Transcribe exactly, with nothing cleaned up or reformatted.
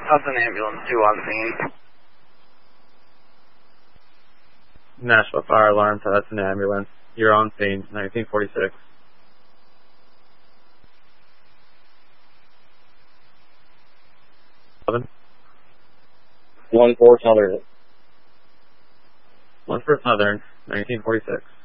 How's an ambulance two on scene? Nashville Fire Alarm, so that's an ambulance. You're on scene, nineteen forty-six. Seven. One four Southern. One for Southern, nineteen forty-six.